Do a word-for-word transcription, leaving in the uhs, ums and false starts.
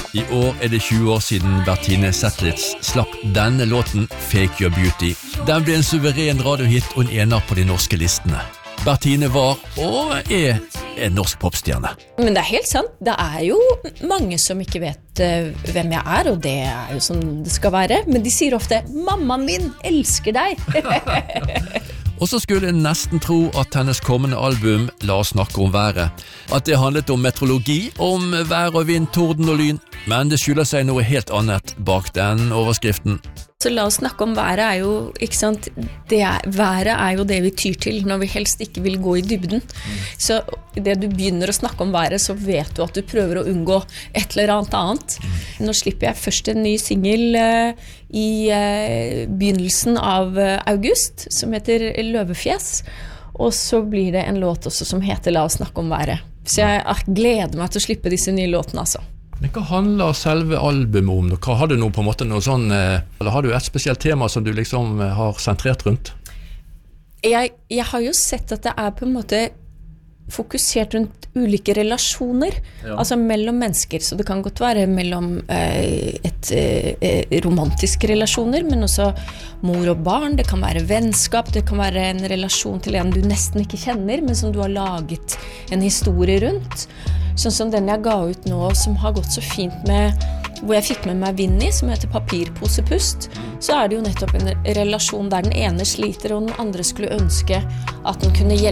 I år er det tjue år siden Bertine Zetlitz slapp denne låten Fake Your Beauty. Den ble en suveren radiohit og en ener på de norske listene. Bertine var og er en norsk popstjerne. Men det er helt sant. Det er jo mange som ikke vet uh, hvem jeg er, og det er jo som det skal være. Men de sier ofte, mammaen min elsker deg. Og så skulle en nesten tro at hennes kommende album La oss snakke om været, at det handlet om meteorologi, om vær og vind, torden og lyn, men det skjuler seg noe helt annet bak den overskriften. Så la oss snakke om været er jo, ikke sant, det er, været er jo det vi tyr til når vi helst ikke vil gå i dybden. Så det du begynner å snakke om været, så vet du at du prøver å unngå et eller annet annet. Nå slipper jeg først en ny single uh, i uh, begynnelsen av uh, august, som heter Løvefjes, og så blir det en låt også som heter La oss snakke om været. Så jeg uh, gleder meg til å slippe disse nye låtene, altså. Men hva handler selve albumet om? Hva har du nå på en måte noe sånn, eller har du et spesielt tema som du liksom har sentrert rundt? Jeg, jeg har jo sett at det er på en måte fokusert rundt ulike relasjoner, ja. Altså mellom mennesker, så det kan godt være mellom eh, et, eh, romantiske relasjoner, men også mor og barn, det kan være vennskap, det kan være en relasjon til en du nesten ikke kjenner, men som du har laget en historie rundt. Sånn som den jeg ga ut nå, som har gått så fint med, hvor jeg fikk med meg Vinnie, som heter Papirposepust, så er det jo nettopp en relasjon der den ene sliter, og den andre skulle ønske at den kunne hjelpe